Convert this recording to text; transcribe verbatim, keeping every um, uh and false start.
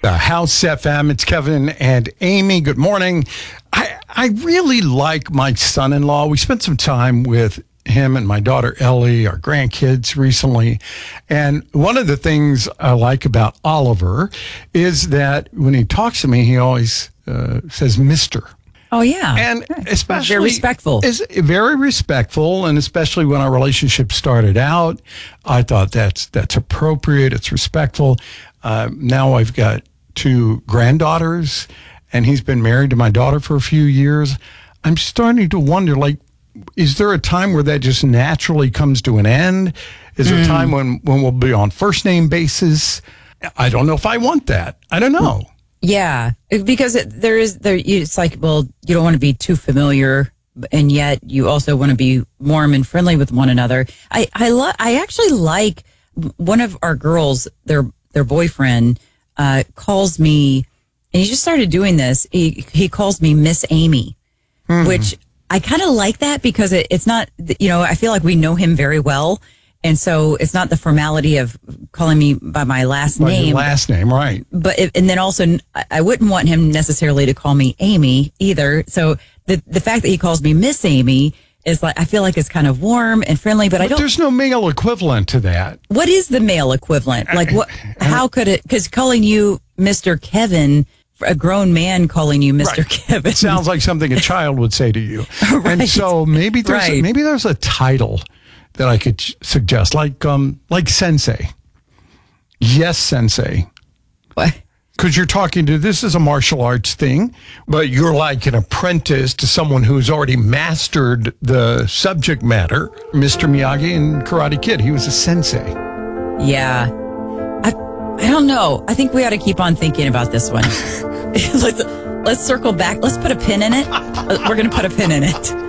The House F M. It's Kevin and Amy. Good morning. I, I really like my son-in-law. We spent some time with him and my daughter Ellie, our grandkids, recently. And one of the things I like about Oliver is that when he talks to me, he always uh, says Mister Oh, yeah. And especially very respectful. Is very respectful. And especially when our relationship started out, I thought that's that's appropriate. It's respectful. Uh, now I've got two granddaughters, and he's been married to my daughter for a few years. I'm starting to wonder, like, is there a time where that just naturally comes to an end? Is there mm. a time when, when we'll be on first name basis? I don't know if I want that. I don't know. Yeah, because it, there is there. It's like, well, you don't want to be too familiar, and yet you also want to be warm and friendly with one another. I I, lo- I actually like one of our girls. Their their boyfriend uh, calls me, and he just started doing this. He he calls me Miss Amy, mm. which I kind of like that because it, it's not, you know, I feel like we know him very well. And so it's not the formality of calling me by my last by name. Your last name, right. But, it, and then also, I wouldn't want him necessarily to call me Amy either. So the the fact that he calls me Miss Amy is like, I feel like it's kind of warm and friendly, but, but I don't. There's no male equivalent to that. What is the male equivalent? Like, what, how could it, because calling you Mister Kevin, a grown man calling you Mister Right. Kevin sounds like something a child would say to you. Right. And so maybe there's Right. maybe there's a title that I could suggest, like um like sensei. Yes, sensei. What? Because you're talking to, this is a martial arts thing, but you're like an apprentice to someone who's already mastered the subject matter. Mister Miyagi in Karate Kid, he was a sensei. Yeah. I I don't know. I think we ought to keep on thinking about this one. let's let's circle back. Let's put a pin in it. We're going to put a pin in it.